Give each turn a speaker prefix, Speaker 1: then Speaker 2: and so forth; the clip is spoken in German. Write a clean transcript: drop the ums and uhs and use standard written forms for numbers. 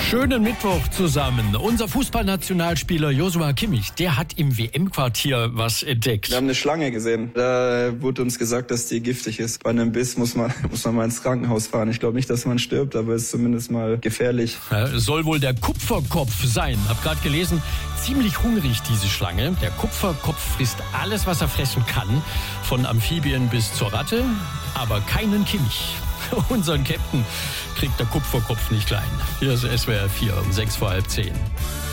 Speaker 1: Schönen Mittwoch zusammen. Unser Fußballnationalspieler Joshua Kimmich, der hat im WM-Quartier was entdeckt.
Speaker 2: Wir haben eine Schlange gesehen. Da wurde uns gesagt, dass die giftig ist. Bei einem Biss muss man mal ins Krankenhaus fahren. Ich glaube nicht, dass man stirbt, aber es ist zumindest mal gefährlich.
Speaker 1: Ja, es soll wohl der Kupferkopf sein. Hab gerade gelesen, ziemlich hungrig diese Schlange. Der Kupferkopf frisst alles, was er fressen kann. Von Amphibien bis zur Ratte, aber keinen Kimmich. Unseren Captain kriegt der Kupferkopf nicht klein. Hier ist SWR 4 um 6 vor halb 10.